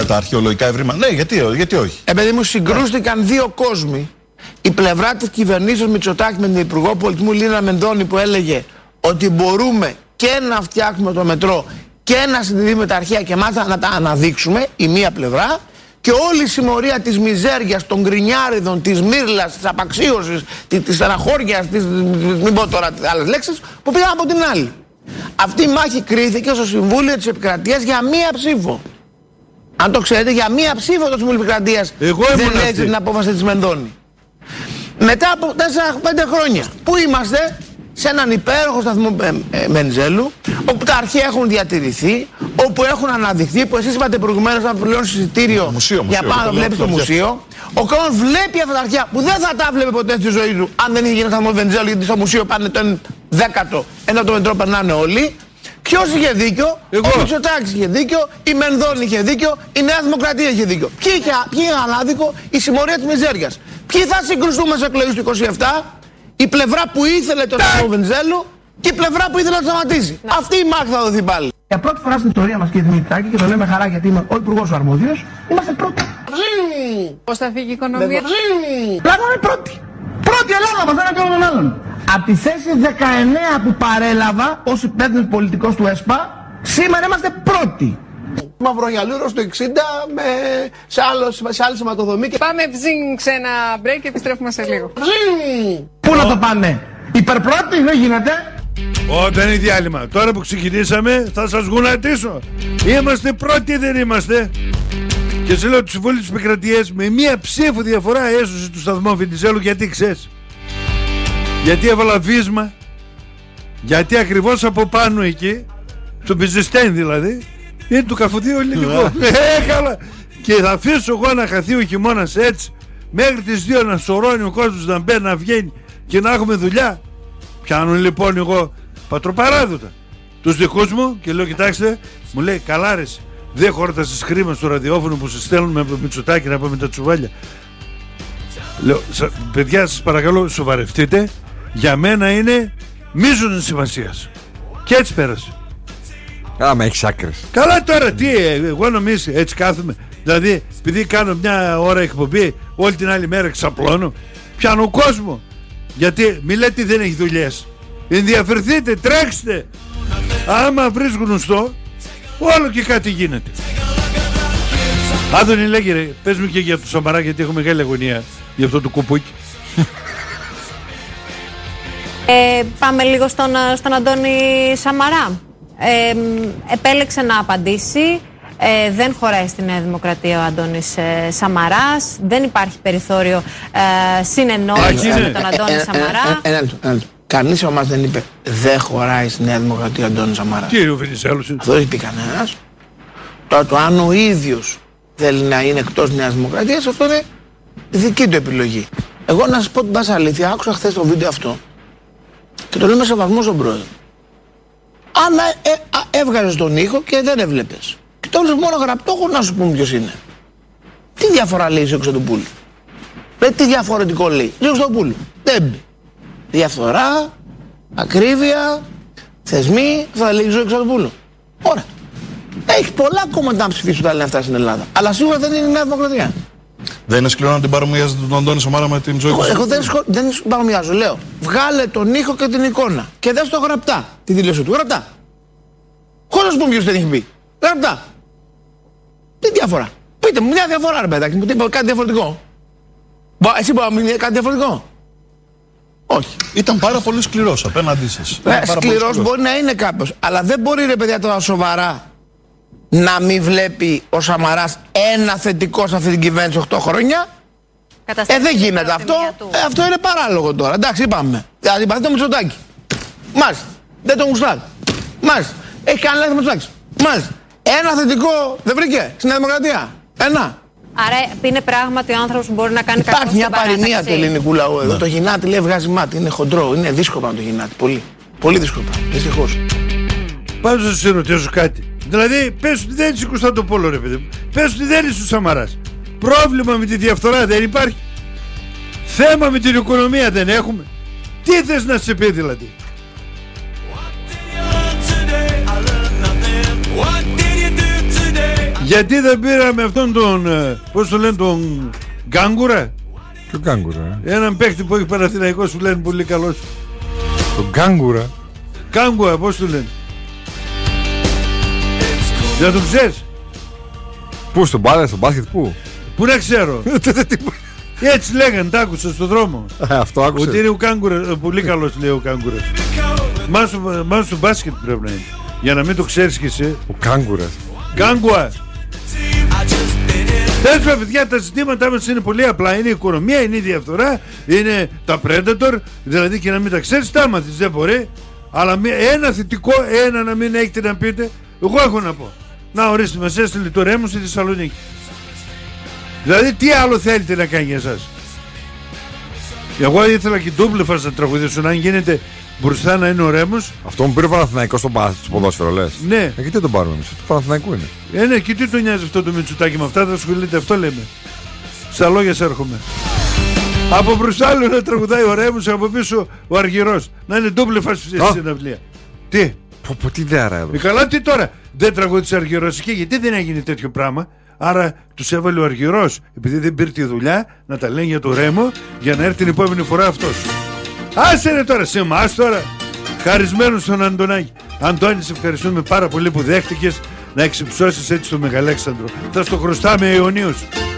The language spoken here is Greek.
τα αρχαιολογικά ευρήματα. Ναι, γιατί όχι. Επειδή μου συγκρούστηκαν δύο κόσμοι. Η πλευρά της κυβερνήσεως Μητσοτάκη με την Υπουργό Πολιτισμού Λίνα Μενδώνη που έλεγε ότι μπορούμε και να φτιάξουμε το μετρό και να συντηρήσουμε τα αρχαία και μάλιστα να τα αναδείξουμε, η μία πλευρά, και όλη η συμμορία της μιζέριας, των γκρινιάριδων, της μύρλας, της απαξίωσης, της στεναχώριας, μην πω τώρα άλλες λέξεις, που πήγαν από την άλλη. Αυτή η μάχη κρίθηκε στο Συμβούλιο της Επικρατείας για μία ψήφο. Αν το ξέρετε, για μία ψήφο το Συμβούλιο της Επικρατείας δεν έτσι την απόφαση της Μενδώνη. Μετά από 4-5 χρόνια, πού είμαστε? Σε έναν υπέροχο σταθμό Μενζέλου, όπου τα αρχαία έχουν διατηρηθεί, όπου έχουν αναδειχθεί, που εσείς είπατε προηγουμένως να πληρώνεις εισιτήριο για πάνω να βλέπεις το μουσείο. Ο κόσμος βλέπει αυτά τα αρχαία που δεν θα τα βλέπει ποτέ στη ζωή του αν δεν είχε γίνει σταθμό Μενζέλου, γιατί στο μουσείο πάνε το 1/10, ενώ το μετρό περνάνε όλοι. Ποιος είχε δίκιο? Ο Μητσοτάκης είχε δίκιο, η Μενδώνη είχε δίκιο, η Νέα Δημοκρατία είχε δίκιο. Ποιοι είχε ανάδικο? Η συμμορία της μιζέριας. Ποιοι θα συγκρουστούμε σε εκλογές του 27? Η πλευρά που ήθελε το σταθμό Βενιζέλου και η πλευρά που ήθελε να το σταματήσει. Αυτή η μάχη θα δοθεί πάλι. Για πρώτη φορά στην ιστορία μας, κύριε Δημητράκη, και το λέμε χαρά γιατί είμαι ο υπουργός ο αρμόδιος, είμαστε πρώτοι. Πώς θα φύγει η οικονομία? Πράγμα είναι πρώτη. Πρώτη Ελλάδα μας, δεν έκανα τον άλλον. Από τη θέση 19 που παρέλαβα ως υπεύθυνος πολιτικός του ΕΣΠΑ, σήμερα είμαστε πρώτοι. Μαυρογιαλούρος το 60 σε άλλη σηματοδομή. Πάμε σε ένα break και επιστρέφουμε σε λίγο. Πού να το πάνε? Υπερπρώτη δεν γίνεται. Όταν είναι διάλειμμα. Τώρα που ξεκινήσαμε θα σας γουνατίσω. Είμαστε πρώτοι, δεν είμαστε? Και σε λέω του Συμβούλου της Επικρατείας, με μία ψήφο διαφορά έσωσε του σταθμού Βενιζέλου. Γιατί ξέρεις? Γιατί έβαλα βίσμα. Γιατί ακριβώς από πάνω εκεί, στο Μπιζεστέν δηλαδή, είναι το καφοδείο ελληνικό. Καλά. Και θα αφήσω εγώ να χαθεί ο χειμώνας έτσι, μέχρι τις 2 να σωρώνει ο κόσμος, να μπαίνει, να βγαίνει και να έχουμε δουλειά. Πιάνουν λοιπόν εγώ πατροπαράδοτα τους δικούς μου και λέω, κοιτάξτε, μου λέει, καλά ρε, δεν χόρτασες χρήμα στο ραδιόφωνο που σε στέλνουν με Μητσοτάκη να πάμε τα τσουβάλια. Λέω, παιδιά, σας παρακαλώ, σοβαρευτείτε. Για μένα είναι μείζωνος σημασίας. Και έτσι πέρασε. Άμα έχεις άκρες. Καλά τώρα, τι, εγώ νομίζω έτσι κάθομαι. Δηλαδή, επειδή κάνω μια ώρα εκπομπή, όλη την άλλη μέρα ξαπλώνω, πιάνω κόσμο. Γιατί μη λέτε δεν έχει δουλειές. Ενδιαφερθείτε, τρέξτε. Άμα βρεις γνωστό, όλο και κάτι γίνεται. Άδωνη, λέγε ρε, πες μου και για το Σαμαρά, γιατί έχω μεγάλη αγωνία για αυτό το κουπούκι. Πάμε λίγο στον Αντώνη Σαμαρά. Επέλεξε να απαντήσει. Δεν χωράει στη Νέα Δημοκρατία ο Αντώνης Σαμαράς. Δεν υπάρχει περιθώριο συνεννόησης με τον Αντώνη Σαμαρά. Ένα λεπτό. Κανείς από εμάς δεν είπε δεν χωράει στη Νέα Δημοκρατία ο Αντώνης Σαμαράς. Τι είναι ο Βενιζέλος? Αυτό δεν είπε κανένας. Τώρα το αν ο ίδιος θέλει να είναι εκτός Νέας Δημοκρατίας, αυτό είναι δική του επιλογή. Εγώ να σας πω την πάσα αλήθεια, άκουσα χθες το βίντεο αυτό και το λέω με σεβασμό στον πρόεδρο. Αν έβγαζες τον ήχο και δεν έβλεπες και το έβλεπες μόνο γραπτό, έχω να σου πούμε ποιος είναι. Τι διαφορά λέει στο Εξωτοπούλου? Τι διαφορετικό λέει στο Εξωτοπούλου? Δεν μπει. Διαφθορά, ακρίβεια, θεσμοί, θα λέει στο Εξωτοπούλου. Ωραία. Έχει πολλά κόμματα να ψηφίσουν τα λεφτά στην Ελλάδα. Αλλά σίγουρα δεν είναι η Νέα Δημοκρατία. Δεν είναι σκληρό να την παρομοιάζετε τον Αντώνη Σαμαρά με την ζωή του? Εγώ δεν παρομοιάζω. Λέω, βγάλε τον ήχο και την εικόνα και δες το γραπτά. Τη δήλωση του γραπτά. Χωρίς να σου πούμε ποιος δεν έχει πει. Γραπτά. Τι διαφορά? Πείτε μου μια διαφορά, ρε παιδάκι μου, κάτι διαφορετικό. Εσύ μπορεί να μην είναι κάτι διαφορετικό? Όχι. Ήταν πάρα πολύ σκληρός απέναντί σας. Σκληρός μπορεί να είναι κάποιος, αλλά δεν μπορεί, ρε παιδιά, τώρα σοβαρά να μην βλέπει ο Σαμαράς ένα θετικό σε αυτή την κυβέρνηση 8 χρόνια. Δεν γίνεται αυτό. Αυτό είναι παράλογο τώρα. Εντάξει, είπαμε. Δηλαδή, είπατε το Μητσοτάκη. Μάλιστα. Δεν τον γουστάρει. Μάλιστα. Έχει κάνει λάθη Μητσοτάκης. Μάλιστα. Ένα θετικό δεν βρήκε στην Δημοκρατία? Ένα. Άρα είναι πράγματι ο άνθρωπος που μπορεί να κάνει κάτι. Υπάρχει μια παροιμία του ελληνικού λαού εδώ. Το γυνάτι λέει βγάζει μάτι. Είναι χοντρό. Είναι δύσκολο να το γυνάτι. Πολύ. Πολύ δύσκολο. Δυστυχώς. Πάντως θα σε ρωτήσω κάτι. Δηλαδή, πες ότι δεν είσαι Κωνσταντοπόλο, ρε παιδί μου. Πες ότι δεν είσαι ο Σαμαράς. Πρόβλημα με τη διαφθορά δεν υπάρχει? Θέμα με την οικονομία δεν έχουμε? Τι θες να σε πει δηλαδή? Γιατί δεν πήραμε αυτόν τον, πώς το λένε, τον Γκάγκουρα? Ποιο Γκάγκουρα? Έναν παίχτη που έχει Παναθηναϊκό, σου λένε πολύ καλός. Τον Γκάγκουρα? Γκάγκουρα, πώς του λένε? Δεν το ξέρεις? Πού, στον μπάσκετ, πού? Πού να ξέρω. Έτσι λέγανε, τα άκουσα στον δρόμο. Αυτό άκουσα. Ότι είναι ο Κάγκουρας, πολύ καλός λέει ο Κάγκουρας. Μάλλον στο μπάσκετ πρέπει να είναι. Για να μην το ξέρεις κι εσύ. Ο Κάγκουρας. Γκάγκουα. Τέλος πάντων, παιδιά, τα ζητήματά μας είναι πολύ απλά. Είναι η οικονομία, είναι η διαφθορά, είναι τα Predator. Δηλαδή και να μην τα ξέρεις, τα μάθεις, δεν μπορεί. Αλλά ένα θετικό, ένα να μην έχετε να πείτε. Εγώ έχω να πω. Να ορίστε, μας έστειλε το Ρέμο στη Θεσσαλονίκη. Δηλαδή τι άλλο θέλετε να κάνει για εσάς? Εγώ ήθελα και ντούμπλεφας να τραγουδήσουν. Αν γίνεται μπροστά να είναι ο Ρέμος. Αυτό μου πήρε ο Παναθηναϊκός στο ποδόσφαιρο, λες? Ναι. Γιατί δεν τον πάρουμε εμείς? Το Παναθηναϊκού είναι. Ναι, και τι το νοιάζει αυτό το Μητσοτάκι? Με αυτά θα ασχολείται, αυτό λέμε. Στα λόγια σε έρχομαι. Από μπροστά λέω να τραγουδάει ο Ρέμος, από πίσω ο Αργυρός. Να είναι ντούμπλεφας στη συναυλία. Τι? Τι ιδέα ρε? Καλά, τι τώρα? Δεν τραγούδισε Αργυρός και γιατί δεν έγινε τέτοιο πράγμα? Άρα τους έβαλε ο Αργυρός, επειδή δεν πήρε τη δουλειά, να τα λένε για το Ρέμο, για να έρθει την επόμενη φορά αυτός. Άσε ρε τώρα, σε εμάς τώρα. Χαρισμένος στον Αντωνάκη. Αντώνη, σε ευχαριστούμε πάρα πολύ που δέχτηκες να εξυψώσεις έτσι τον Μεγαλέξανδρο. Θα στο χρωστάμε αιωνίως.